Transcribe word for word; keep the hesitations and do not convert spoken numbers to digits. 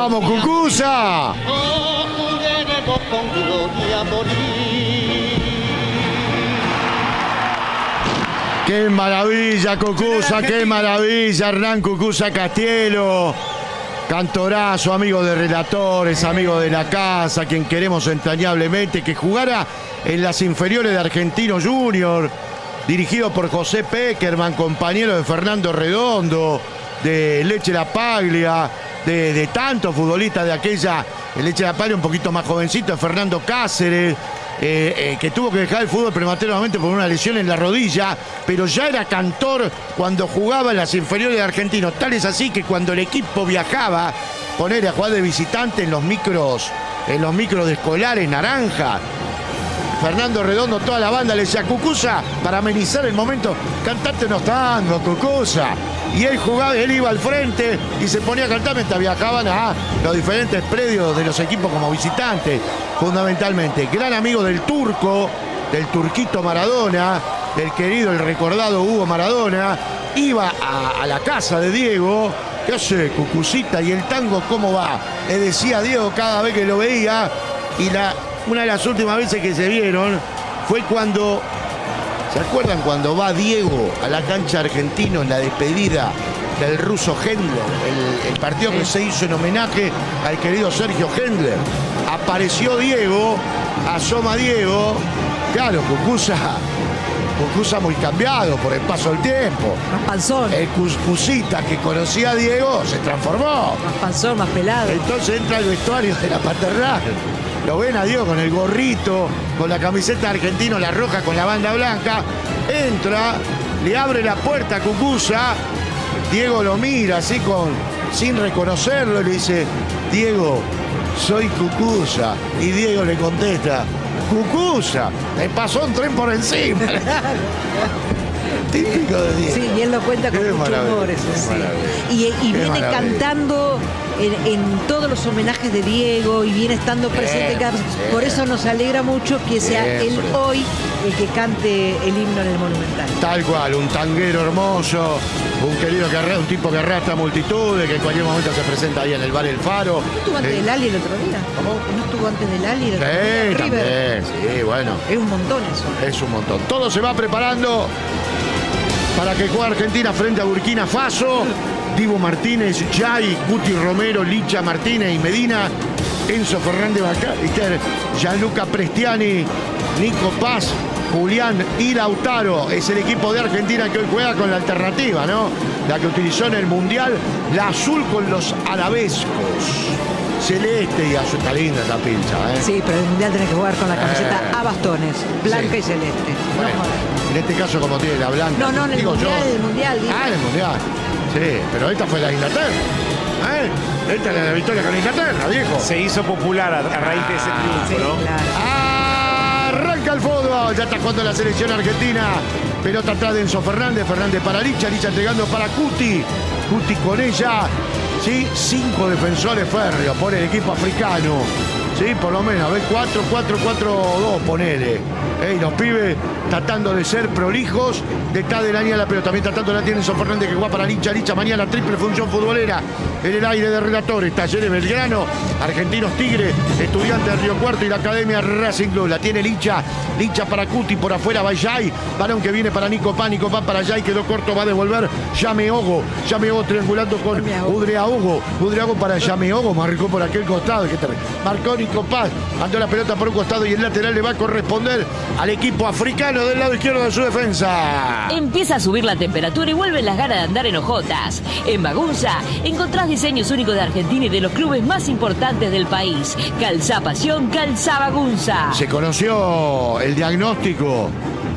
¡Vamos, Cucuza! Oh, juguemos con gloria a morir. ¡Qué maravilla, Cucuza! ¡Qué maravilla! Hernán Cucuza Castielo. Cantorazo, amigo de relatores, amigo de la casa, quien queremos entrañablemente, que jugara en las inferiores de Argentino Junior, dirigido por José Peckerman, compañero de Fernando Redondo, de Leche La Paglia, de, de tantos futbolistas de aquella, el Leche La Paglia un poquito más jovencito, de Fernando Cáceres, eh, eh, que tuvo que dejar el fútbol prematuramente por una lesión en la rodilla, pero ya era cantor cuando jugaba en las inferiores de Argentino. Tal es así que cuando el equipo viajaba, poner a jugar de visitante en los micros, en los micros de escolares naranja, Fernando Redondo, toda la banda le decía: Cucuza, para amenizar el momento, cantate unos tangos, Cucuza. Y él jugaba, él iba al frente y se ponía a cantar mientras viajaban a los diferentes predios de los equipos como visitantes, fundamentalmente. Gran amigo del turco, del turquito Maradona, del querido, el recordado Hugo Maradona. Iba a, a la casa de Diego. ¿Qué hace, Cucucita? ¿Y el tango cómo va? Le decía a Diego cada vez que lo veía. Y la, una de las últimas veces que se vieron fue cuando... ¿Se acuerdan cuando va Diego a la cancha Argentino en la despedida del ruso Hendler? El, el partido que se hizo en homenaje al querido Sergio Hendler. Apareció Diego, asoma Diego. Claro, Cucuza, Cucuza muy cambiado por el paso del tiempo. Más panzón. El Cuscusita que conocía a Diego se transformó. Más panzón, más pelado. Entonces entra al vestuario de la paternal. Lo ven a Diego con el gorrito, con la camiseta argentina, la roja con la banda blanca. Entra, le abre la puerta a Cucuza. Diego lo mira así con, sin reconocerlo y le dice: Diego, soy Cucuza. Y Diego le contesta: Cucuza, me pasó un tren por encima. Típico de Diego. Sí, y él lo cuenta con Qué mucho humor, eso qué sí. maravilla. Y, y Qué viene maravilla. cantando en, en todos los homenajes de Diego y viene estando presente cada... Siempre. Por eso nos alegra mucho que sea él Siempre. hoy el que cante el himno en el Monumental. Tal cual, un tanguero hermoso, un querido que arra- un tipo que arrastra multitudes, que en cualquier momento se presenta ahí en el bar El Faro. ¿No estuvo antes Eh, del Ali el otro día? ¿Cómo? ¿No estuvo antes del Ali el otro día? Sí, River. también, sí, bueno, Es un montón eso. es un montón. Todo se va preparando para que juegue Argentina frente a Burkina Faso. Dibu Martínez, Jai, Guti Romero, Licha Martínez y Medina, Enzo Fernández Bacácer, Gianluca Prestiani, Nico Paz, Julián y Lautaro. Es el equipo de Argentina que hoy juega con la alternativa, ¿no? La que utilizó en el Mundial, la azul con los arabescos. Celeste y azul. Está linda esa pincha, ¿eh? Sí, pero el Mundial tenés que jugar con la camiseta Eh. a bastones, blanca Sí. y celeste. No Bueno, jodas. en este caso como tiene la blanca. No, no, en el digo Mundial, yo. el Mundial, digo. Ah, en el Mundial. Sí, pero esta fue la de Inglaterra. ¿Eh? Esta es la de victoria con Inglaterra, viejo. Se hizo popular a, a raíz de ese Ah, Sí, triunfo, ¿no? Ah, claro. Arranca el fútbol, ya está jugando la selección argentina. Pelota atrás de Enzo Fernández, Fernández para Licha, Licha entregando para Cuti. Cuti con ella. Sí, cinco defensores férreos por el equipo africano. Sí, por lo menos, ¿ves? cuatro cuatro cuatro dos, ponele. Ey, los pibes tratando de ser prolijos. Detrás de la línea de la pelota. Mientras tanto la tiene Enzo Fernández que juega para Licha. Licha mañana triple función futbolera. En el aire de relatores. Talleres Belgrano, Argentinos Tigre, Estudiantes de Río Cuarto y la Academia Racing Club. La tiene Licha. Licha para Cuti, por afuera va Jai. Balón que viene para Nico Pan. Nico Pan para Jai. Quedó corto, va a devolver Yameogo. Yameogo triangulando con Udriaogo. Udriaogo para Yameogo. Marcó por aquel costado. ¿Qué tal? Marcó Nico Paz. Mandó la pelota por un costado y el lateral le va a corresponder al equipo africano del lado izquierdo de su defensa. Empieza a subir la temperatura y vuelven las ganas de andar en hojotas. En Magunza encontrás diseños únicos de Argentina y de los clubes más importantes del país. Calzá Pasión, Calzá Magunza. Se conoció el diagnóstico